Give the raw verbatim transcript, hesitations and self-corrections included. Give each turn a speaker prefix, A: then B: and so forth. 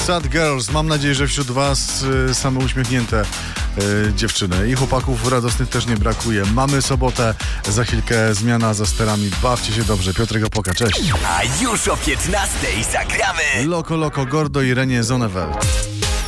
A: Sad Girls. Mam nadzieję, że wśród was y, same uśmiechnięte y, dziewczyny. I chłopaków radosnych też nie brakuje. Mamy sobotę, za chwilkę zmiana za sterami. Bawcie się dobrze. Piotrek Opoka, cześć.
B: A już o piętnastej zagramy
A: Loco Loco, Gordo i Renie Zonnevel.